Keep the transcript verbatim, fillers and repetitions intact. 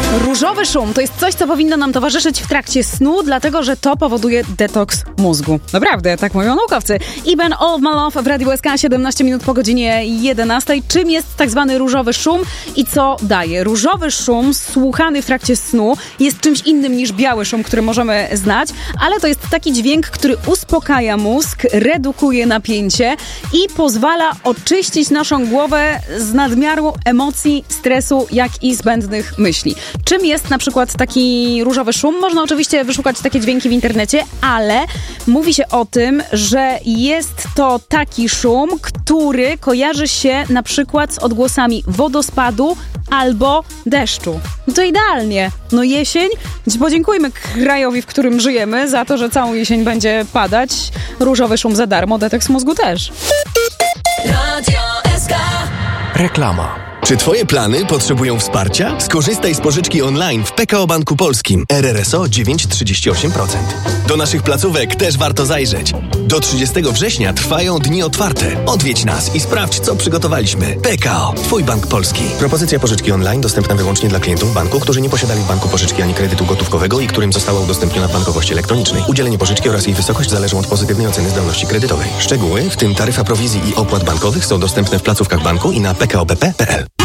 Różowy szum to jest coś, co powinno nam towarzyszyć w trakcie snu, dlatego że to powoduje detoks mózgu. Naprawdę, tak mówią naukowcy. Iben All My Love w Radiu S K, siedemnaście minut po godzinie jedenastej. Czym jest tak zwany różowy szum i co daje? Różowy szum słuchany w trakcie snu jest czymś innym niż biały szum, który możemy znać, ale to jest taki dźwięk, który uspokaja mózg, redukuje napięcie i pozwala oczyścić naszą głowę z nadmiaru emocji, stresu, jak i zbędnych myśli. Czym jest na przykład taki różowy szum? Można oczywiście wyszukać takie dźwięki w internecie, ale mówi się o tym, że jest to taki szum, który kojarzy się na przykład z odgłosami wodospadu albo deszczu. No to idealnie. No jesień, podziękujmy krajowi, w którym żyjemy, za to, że całą jesień będzie padać. Różowy szum za darmo, detoks mózgu też. Radio S K. Reklama. Czy twoje plany potrzebują wsparcia? Skorzystaj z pożyczki online w P K O Banku Polskim. R R S O dziewięć przecinek trzydzieści osiem procent. Do naszych placówek też warto zajrzeć. Do trzydziestego września trwają dni otwarte. Odwiedź nas i sprawdź, co przygotowaliśmy. P K O. Twój bank polski. Propozycja pożyczki online dostępna wyłącznie dla klientów banku, którzy nie posiadali w banku pożyczki ani kredytu gotówkowego i którym została udostępniona w bankowości elektronicznej. Udzielenie pożyczki oraz jej wysokość zależą od pozytywnej oceny zdolności kredytowej. Szczegóły, w tym taryfa prowizji i opłat bankowych, są dostępne w placówkach banku i na p k o b p kropka p l.